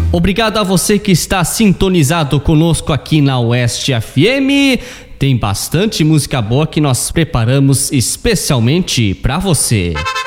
Obrigado a você que está sintonizado conosco aqui na Oeste FM. Tem bastante música boa que nós preparamos especialmente para você.